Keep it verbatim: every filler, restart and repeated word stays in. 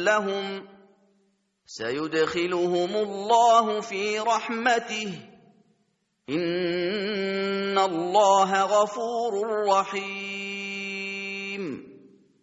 لهم سيدخلهم الله في رحمته إن الله غفور رحیم.